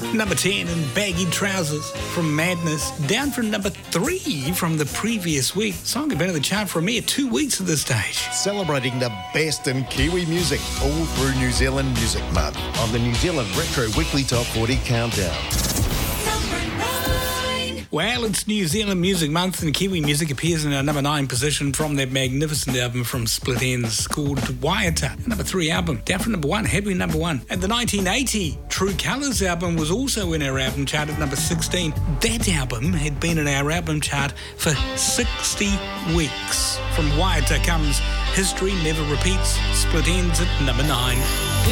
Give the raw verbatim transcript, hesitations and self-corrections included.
Number ten in Baggy Trousers from Madness, down from number three from the previous week. Song had been in the chart for a mere two weeks at this stage. Celebrating the best in Kiwi music all through New Zealand Music Month on the New Zealand Retro Weekly Top forty Countdown. Well, it's New Zealand Music Month and Kiwi music appears in our number nine position from their magnificent album from Split Enz called Waiata. Number three album, down from number one, heavy number one. And the nineteen eighty True Colours album was also in our album chart at number sixteen. That album had been in our album chart for sixty weeks. From Waiata comes History Never Repeats, Split Enz at number nine.